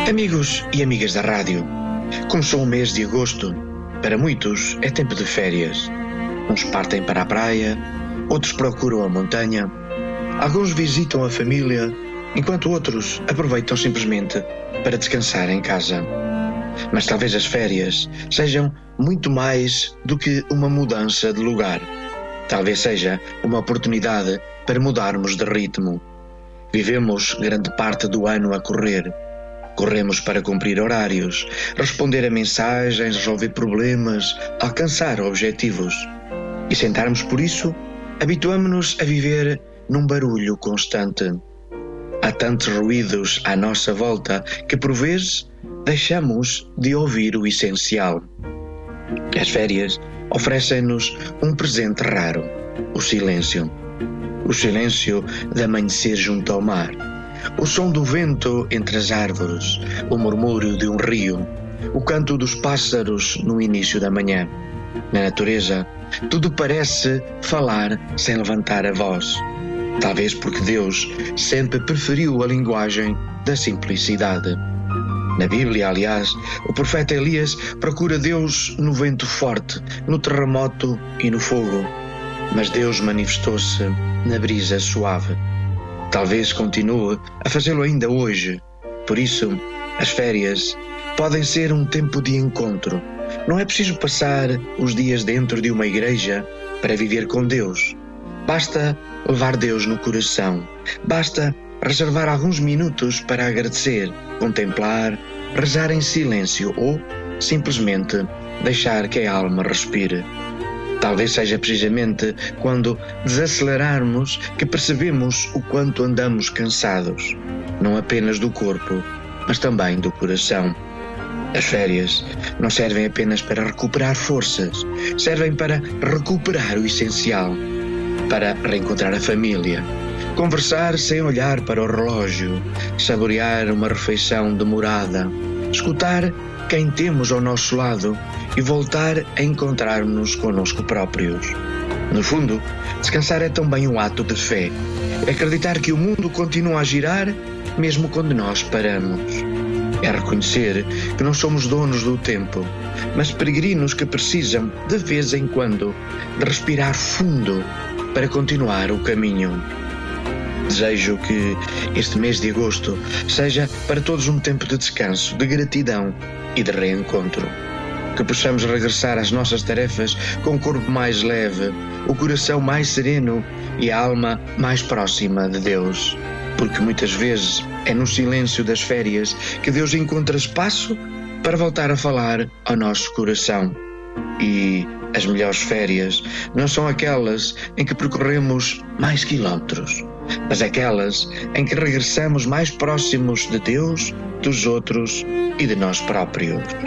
Amigos e amigas da rádio, começou o mês de agosto. Para muitos é tempo de férias. Uns partem para a praia, outros procuram a montanha, alguns visitam a família, enquanto outros aproveitam simplesmente para descansar em casa. Mas talvez as férias sejam muito mais do que uma mudança de lugar. Talvez seja uma oportunidade para mudarmos de ritmo. Vivemos grande parte do ano a correr. Corremos para cumprir horários, responder a mensagens, resolver problemas, alcançar objetivos. E sem darmos por isso, habituamo-nos a viver num barulho constante. Há tantos ruídos à nossa volta que, por vezes, deixamos de ouvir o essencial. As férias oferecem-nos um presente raro: o silêncio. O silêncio de amanhecer junto ao mar. O som do vento entre as árvores, o murmúrio de um rio, o canto dos pássaros no início da manhã. Na natureza, tudo parece falar sem levantar a voz. Talvez porque Deus sempre preferiu a linguagem da simplicidade. Na Bíblia, aliás, o profeta Elias procura Deus no vento forte, no terremoto e no fogo. Mas Deus manifestou-se na brisa suave. Talvez continue a fazê-lo ainda hoje. Por isso, as férias podem ser um tempo de encontro. Não é preciso passar os dias dentro de uma igreja para viver com Deus. Basta levar Deus no coração. Basta reservar alguns minutos para agradecer, contemplar, rezar em silêncio ou, simplesmente, deixar que a alma respire. Talvez seja precisamente quando desacelerarmos que percebemos o quanto andamos cansados, não apenas do corpo, mas também do coração. As férias não servem apenas para recuperar forças, servem para recuperar o essencial, para reencontrar a família, conversar sem olhar para o relógio, saborear uma refeição demorada, escutar quem temos ao nosso lado e voltar a encontrar-nos connosco próprios. No fundo, descansar é também um ato de fé. É acreditar que o mundo continua a girar mesmo quando nós paramos. É reconhecer que não somos donos do tempo, mas peregrinos que precisam, de vez em quando, de respirar fundo para continuar o caminho. Desejo que este mês de agosto seja para todos um tempo de descanso, de gratidão e de reencontro. Que possamos regressar às nossas tarefas com o corpo mais leve, o coração mais sereno e a alma mais próxima de Deus. Porque muitas vezes é no silêncio das férias que Deus encontra espaço para voltar a falar ao nosso coração. E as melhores férias não são aquelas em que percorremos mais quilómetros, mas aquelas em que regressamos mais próximos de Deus, dos outros e de nós próprios.